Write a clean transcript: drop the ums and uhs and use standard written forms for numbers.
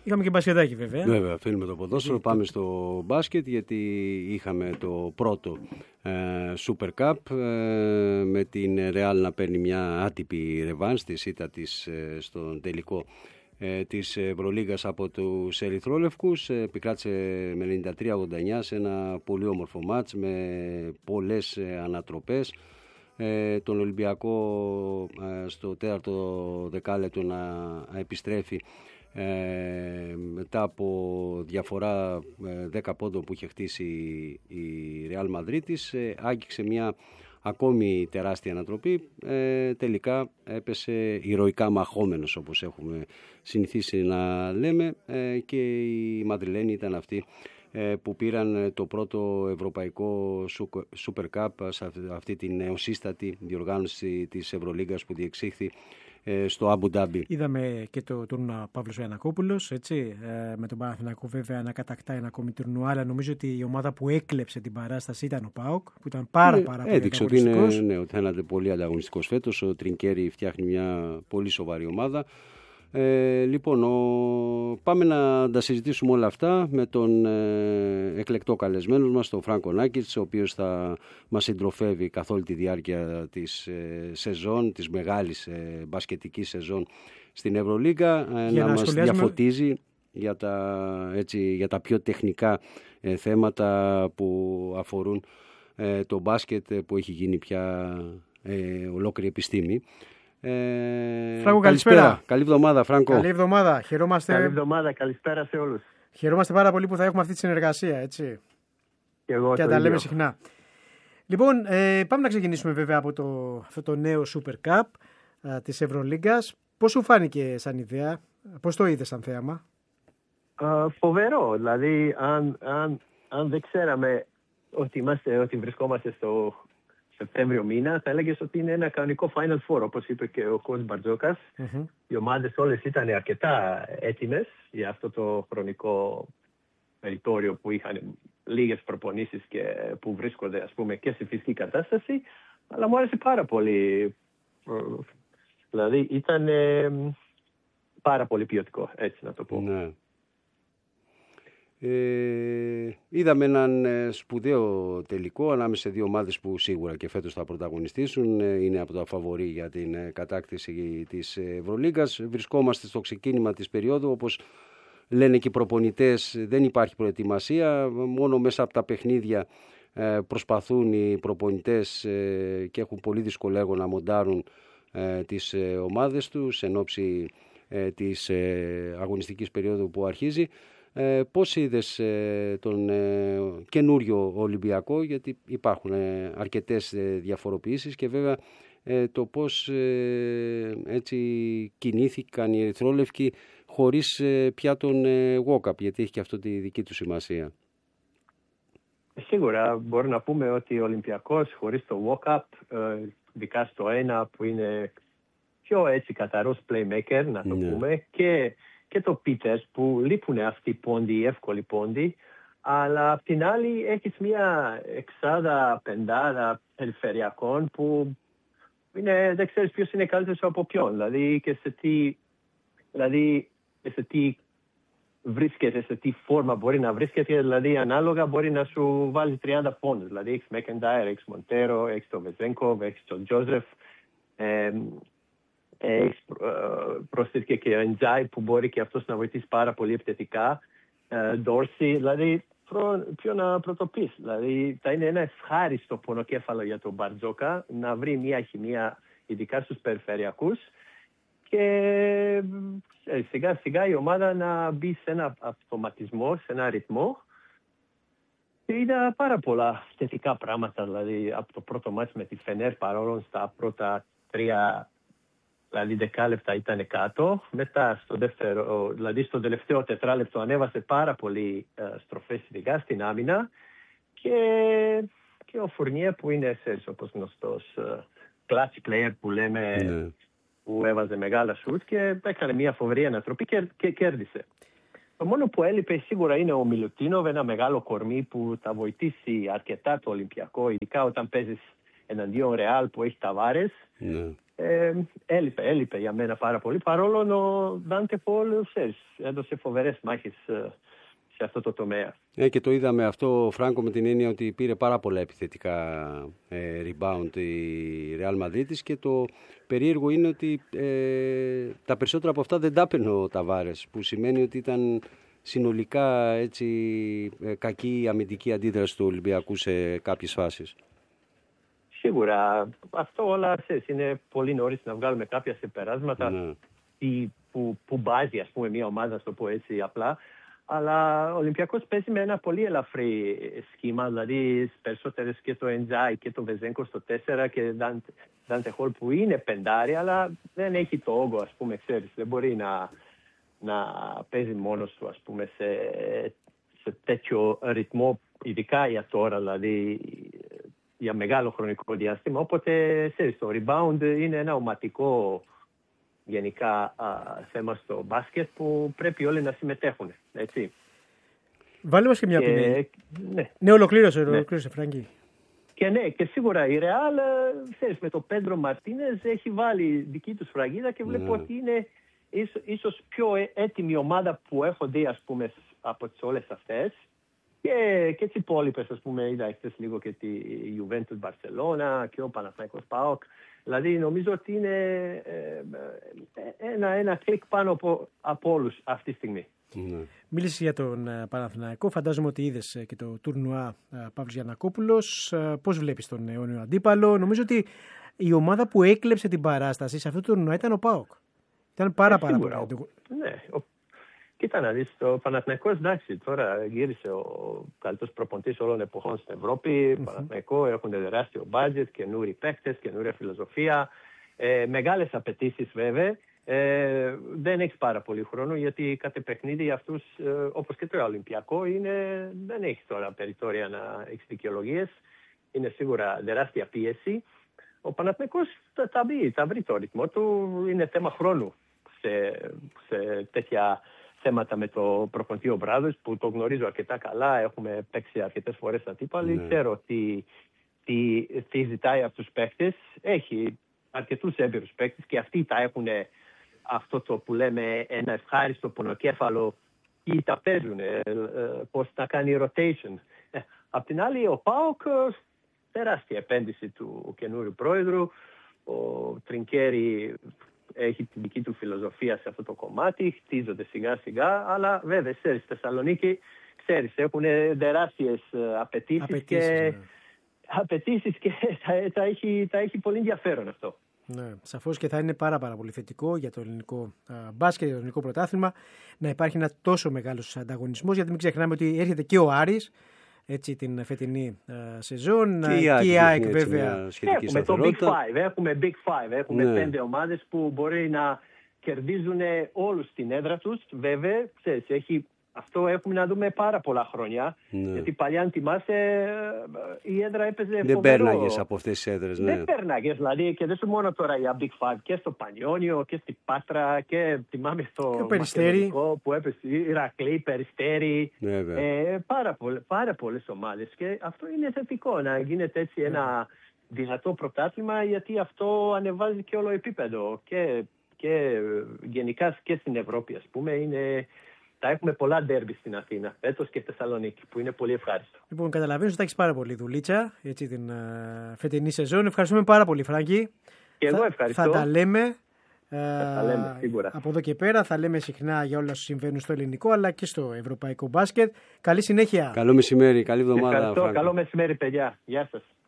Είχαμε και μπασκετάκι βέβαια. Βέβαια, αφήνουμε το ποδόσφαιρο, πάμε στο μπάσκετ, γιατί είχαμε το πρώτο Super Cup με την Real να παίρνει μια άτυπη ρεβάνς της ήττα της στον τελικό της Ευρωλίγκας από τους Ερυθρόλευκους. Επικράτησε με 93-89 σε ένα πολύ όμορφο μάτς με πολλές ανατροπές. Τον Ολυμπιακό στο τέταρτο δεκάλεπτο να επιστρέφει μετά από διαφορά 10 πόντων που είχε χτίσει η Ρεάλ Μαδρίτης. Άγγιξε μια ακόμη τεράστια ανατροπή. Τελικά έπεσε ηρωικά μαχόμενος, όπως έχουμε συνηθίσει να λέμε, και οι Μαδριλένοι ήταν αυτοί που πήραν το πρώτο ευρωπαϊκό Super Cup σε αυτή την νεοσύστατη διοργάνωση της Ευρωλίγκας που διεξήχθη στο Αμπου Ντάμπι. Είδαμε και το τουρνουά Παύλος Γιαννακόπουλος, έτσι, με τον Παναθηναϊκό βέβαια να κατακτάει ένα ακόμη τουρνουά, αλλά νομίζω ότι η ομάδα που έκλεψε την παράσταση ήταν ο ΠΑΟΚ, που ήταν πάρα πολύ έδειξε ότι είναι ένα πολύ ανταγωνιστικός φέτος. Ο Τρινκέρι φτιάχνει μια πολύ σοβαρή ομάδα. Λοιπόν, πάμε να τα συζητήσουμε όλα αυτά με τον εκλεκτό καλεσμένο μας, τον Φράνκο Νάκητς, ο οποίος θα μας συντροφεύει καθ' όλη τη διάρκεια της σεζόν, της μεγάλης μπασκετικής σεζόν στην Ευρωλίγκα, να μας διαφωτίζει για τα πιο τεχνικά θέματα που αφορούν το μπάσκετ, που έχει γίνει πια ολόκληρη επιστήμη. Φράγκο, καλησπέρα. Καλή εβδομάδα, Φράγκο. Καλή εβδομάδα. Χαιρόμαστε. Καλή εβδομάδα, καλησπέρα σε όλους. Χαιρόμαστε πάρα πολύ που θα έχουμε αυτή τη συνεργασία, έτσι. Και εγώ και τα λέμε συχνά. Λοιπόν, πάμε να ξεκινήσουμε βέβαια από αυτό το νέο Super Cup της Ευρωλίγκας. Πώς σου φάνηκε σαν ιδέα, πώς το είδες σαν θέαμα? Φοβερό. Δηλαδή, αν δεν ξέραμε ότι βρισκόμαστε στο Σεπτέμβριο μήνα, θα έλεγες ότι είναι ένα κανονικό Final Four, όπως είπε και ο coach Μπαρτζόκας. Mm-hmm. Οι ομάδες όλες ήταν αρκετά έτοιμες για αυτό το χρονικό περιθώριο που είχαν λίγες προπονήσεις και που βρίσκονται, ας πούμε, και σε φυσική κατάσταση. Αλλά μου άρεσε πάρα πολύ. Δηλαδή ήταν πάρα πολύ ποιοτικό, έτσι να το πω. Ναι. Είδαμε έναν σπουδαίο τελικό ανάμεσα σε δύο ομάδες που σίγουρα και φέτος θα πρωταγωνιστήσουν. Είναι από τα φαβορί για την κατάκτηση της Ευρωλίγκας. Βρισκόμαστε στο ξεκίνημα της περίοδου, όπως λένε και οι προπονητές, δεν υπάρχει προετοιμασία. Μόνο μέσα από τα παιχνίδια προσπαθούν οι προπονητές και έχουν πολύ δύσκολο έργο να μοντάρουν τις ομάδες τους εν ώψη της αγωνιστικής περίοδου που αρχίζει. Πώς είδες τον καινούριο Ολυμπιακό, γιατί υπάρχουν αρκετές διαφοροποιήσεις, και βέβαια το πώς έτσι κινήθηκαν οι Ερυθρόλευκοι χωρίς πια τον walk-up, γιατί έχει και αυτό τη δική του σημασία. Σίγουρα μπορεί να πούμε ότι ο Ολυμπιακός χωρίς το walk-up, ειδικά στο ένα που είναι πιο έτσι καθαρός playmaker, να το πούμε, και το Πίτερς που λείπουν αυτοί οι πόντοι, οι εύκολοι πόντοι, αλλά απ' την άλλη έχεις μια εξάδα, πεντάδα περιφερειακών που δεν ξέρεις ποιος είναι καλύτερος από ποιον. Δηλαδή και σε τι βρίσκεται, σε τι φόρμα μπορεί να βρίσκεται, δηλαδή ανάλογα μπορεί να σου βάλει 30 πόντους. Δηλαδή έχεις Μέκεντάιρ, έχεις Μοντέρο, έχεις τον Βεζένκοβ, έχεις τον Τζόζεφ. Προσθέθηκε και ο Εντζάι που μπορεί και αυτός να βοηθήσει πάρα πολύ επιθετικά. Ντόρσι, δηλαδή ποιο να πρωτοπείς. Δηλαδή θα είναι ένα ευχάριστο πονοκέφαλο για τον Μπαρτζόκα να βρει μια χημεία ειδικά στους περιφερειακούς και σιγά σιγά η ομάδα να μπει σε ένα αυτοματισμό, σε ένα ρυθμό. Και είδα πάρα πολλά θετικά πράγματα, δηλαδή από το πρώτο μάτς με τη Φενέρ, παρόλο στα πρώτα 3 δηλαδή δεκάλεπτα ήταν κάτω. Μετά στο τελευταίο τετράλεπτο ανέβασε πάρα πολύ στροφές ειδικά στην άμυνα και ο Φουρνιέ που είναι όπως γνωστός classy player που λέμε, που έβαζε μεγάλα σουτ και έκανε μια φοβερή ανατροπή και κέρδισε. Το μόνο που έλειπε σίγουρα είναι ο Μιλουτίνοβ, ένα μεγάλο κορμί που θα βοηθήσει αρκετά το Ολυμπιακό, ειδικά όταν παίζεις εναντίον Ρεάλ που έχει Ταβάρες. έλειπε για μένα πάρα πολύ. Παρόλο ο Ντάντε Πολ έδωσε φοβερές μάχες σε αυτό το τομέα. Και το είδαμε αυτό, Φράγκο, με την έννοια ότι πήρε πάρα πολλά επιθετικά rebound η Real Madrid της, και το περίεργο είναι ότι τα περισσότερα από αυτά δεν τα έπαιρνε ο Ταβάρες, που σημαίνει ότι ήταν συνολικά έτσι κακή αμυντική αντίδραση του Ολυμπιακού σε κάποιες φάσεις. Σίγουρα αυτό όλα είναι πολύ νωρίς να βγάλουμε κάποια συμπεράσματα. Ναι. Που μπάζει, ας πούμε, μια ομάδα, να το πω έτσι απλά. Αλλά ο Ολυμπιακός παίζει με ένα πολύ ελαφρύ σχήμα, δηλαδή περισσότερες και το Εντζάι και το Βεζένκο στο 4 και Ντάντε Χολ που είναι πεντάρι, αλλά δεν έχει το όγκο, ας πούμε, ξέρεις. Δεν μπορεί να παίζει μόνος του, ας πούμε, σε τέτοιο ρυθμό, ειδικά για τώρα, δηλαδή για μεγάλο χρονικό διάστημα. Οπότε, ξέρεις, το rebound είναι ένα οματικό γενικά θέμα στο μπάσκετ που πρέπει όλοι να συμμετέχουν, έτσι. Βάλε μας και μια ποινή. Ναι, ολοκλήρωσε Φράγκη. Και σίγουρα η Ρεάλ, ξέρεις, με τον Πέντρο Μαρτίνες έχει βάλει δική του σφραγίδα και βλέπω ότι είναι ίσως πιο έτοιμη ομάδα που έχω δει, ας πούμε, από τις όλες αυτές. Και τις υπόλοιπες, ας πούμε, είδα χθες λίγο και τη Juventus Barcelona και ο Παναθηναϊκός ΠΑΟΚ. Δηλαδή νομίζω ότι είναι ένα κλικ πάνω από όλους αυτή τη στιγμή. Μίλησες για τον Παναθηναϊκό. Φαντάζομαι ότι είδες και το τουρνουά Παύλος Γιαννακόπουλος. Πώς βλέπεις τον αιώνιο αντίπαλο? Νομίζω ότι η ομάδα που έκλεψε την παράσταση σε αυτό το τουρνουά ήταν ο ΠΑΟΚ. Ήταν πάρα πολύ. Ναι. Κοίτα να δεις, το Παναθηναϊκός, εντάξει, τώρα γύρισε ο καλύτερος προπονητής όλων εποχών στην Ευρώπη. Παναθηναϊκό, έχουν τεράστιο budget, καινούριοι παίκτες, καινούρια φιλοσοφία. Μεγάλες απαιτήσεις βέβαια. Δεν έχει πάρα πολύ χρόνο, γιατί κάθε παιχνίδι για αυτούς, όπως και το Ολυμπιακό, δεν έχει τώρα περιθώρια να έχει δικαιολογίες. Είναι σίγουρα τεράστια πίεση. Ο Παναθηναϊκός θα βρει το ρυθμό του. Είναι θέμα χρόνου σε τέτοια θέματα με το προπονητή ο Μπράδος, που το γνωρίζω αρκετά καλά. Έχουμε παίξει αρκετές φορές αντίπαλοι. Ξέρω τι ζητάει από τους παίκτες. Έχει αρκετούς έμπειρους παίκτες και αυτοί τα έχουν αυτό το που λέμε ένα ευχάριστο πονοκέφαλο ή τα παίζουν, πώς θα κάνει rotation. Απ' την άλλη, ο ΠΑΟΚ, τεράστια επένδυση του καινούριου πρόεδρου. Ο Τρινκέρι έχει την δική του φιλοσοφία σε αυτό το κομμάτι, χτίζονται σιγά σιγά, αλλά βέβαια, ξέρεις, στη Θεσσαλονίκη, ξέρεις, έχουν τεράστιες απαιτήσεις και θα έχει πολύ ενδιαφέρον αυτό. Ναι, σαφώς, και θα είναι πάρα πολύ θετικό για το ελληνικό μπάσκετ, για το ελληνικό πρωτάθλημα, να υπάρχει ένα τόσο μεγάλος ανταγωνισμός, γιατί μην ξεχνάμε ότι έρχεται και ο Άρης, έτσι, την φετινή σεζόν, και η ΑΕΚ βέβαια. Έχουμε το Big Five, έχουμε Big Five, έχουμε 5 ομάδες που μπορεί να κερδίζουν όλους στην έδρα τους. Βέβαια, ξέρεις, αυτό έχουμε να δούμε πάρα πολλά χρόνια. Γιατί παλιά, αν θυμάσαι, η έδρα έπαιζε φοβερό. Δεν πέρναγες από αυτές τις έδρες. Δεν πέρναγες, δηλαδή, και δεν σου μόνο τώρα για Big Five, και στο Πανιόνιο και στην Πάτρα και θυμάμαι στο Μακεδονικό που έπαιζε Ηρακλή, Περιστέρι. Πάρα πολλές ομάδες. Και αυτό είναι θετικό, να γίνεται έτσι ένα δυνατό πρωτάθλημα, γιατί αυτό ανεβάζει και όλο επίπεδο. Και γενικά και στην Ευρώπη, ας πούμε, θα έχουμε πολλά ντέρμπι στην Αθήνα, φέτος και Θεσσαλονίκη, που είναι πολύ ευχάριστο. Λοιπόν, καταλαβαίνω ότι θα έχεις πάρα πολύ δουλίτσα, έτσι, την φετινή σεζόν. Ευχαριστούμε πάρα πολύ, Φράγκη. Και εγώ ευχαριστώ. Θα τα λέμε. Σίγουρα. Από εδώ και πέρα θα λέμε συχνά για όλα όσα συμβαίνουν στο ελληνικό αλλά και στο ευρωπαϊκό μπάσκετ. Καλή συνέχεια. Καλό μεσημέρι, καλή εβδομάδα. Ευχαριστώ. Καλό μεσημέρι, παιδιά. Γεια σας.